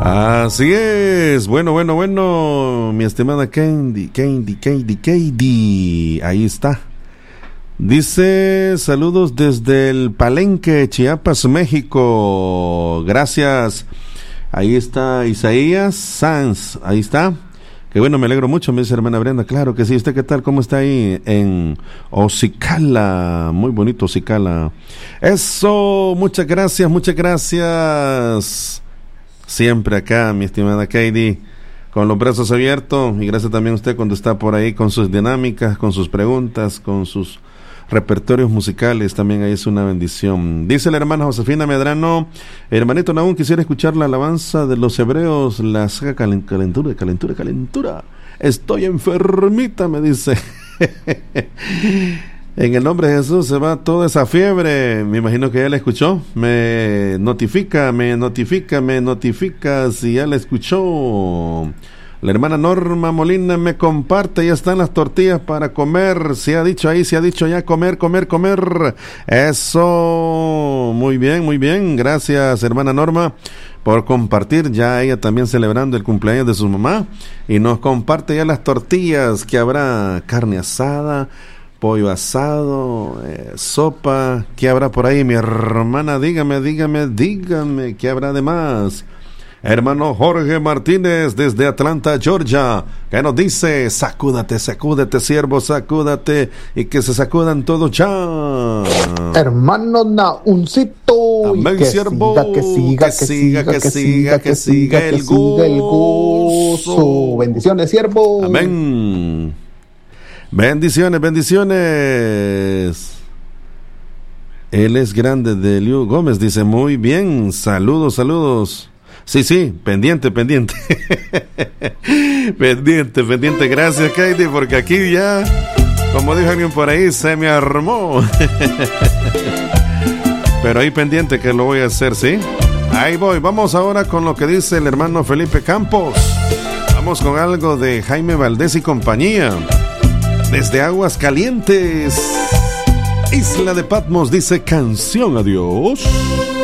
Así es. Bueno, mi estimada Candy. Ahí está. Dice, saludos desde el Palenque, Chiapas, México. Gracias. Ahí está Isaías Sanz. Ahí está. Que bueno, me alegro mucho, me dice hermana Brenda. Claro que sí. ¿Usted qué tal? ¿Cómo está ahí en Ocicala? Muy bonito Ocicala. Eso, muchas gracias. Siempre acá, mi estimada Katie, con los brazos abiertos. Y gracias también a usted cuando está por ahí con sus dinámicas, con sus preguntas, con sus repertorios musicales. También ahí es una bendición. Dice la hermana Josefina Medrano: hermanito Nahum, quisiera escuchar la alabanza de los hebreos, la saga calentura. Estoy enfermita, me dice. En el nombre de Jesús se va toda esa fiebre. Me imagino que ya la escuchó. Me notifica si ya la escuchó. La hermana Norma Molina me comparte, ya están las tortillas para comer. Se ha dicho ya comer. Eso, muy bien. Gracias, hermana Norma, por compartir. Ya ella también celebrando el cumpleaños de su mamá. Y nos comparte ya las tortillas, que habrá carne asada, pollo asado, sopa. ¿Qué habrá por ahí, mi hermana? Dígame, ¿qué habrá de más? Hermano Jorge Martínez desde Atlanta, Georgia, que nos dice: sacúdate, siervo, sacúdate, y que se sacudan todos ya. Hermano Nahumcito, amén, que siervo, que siga el gozo. Bendiciones, siervo. Amén. Bendiciones. Él es grande, de Liu Gómez, dice: muy bien, saludos. Sí, pendiente. pendiente, gracias, Katie, porque aquí ya, como dijo alguien por ahí, se me armó. Pero ahí pendiente que lo voy a hacer, ¿sí? Ahí voy. Vamos ahora con lo que dice el hermano Felipe Campos. Vamos con algo de Jaime Valdés y compañía. Desde Aguas Calientes, Isla de Patmos, dice: canción a Dios.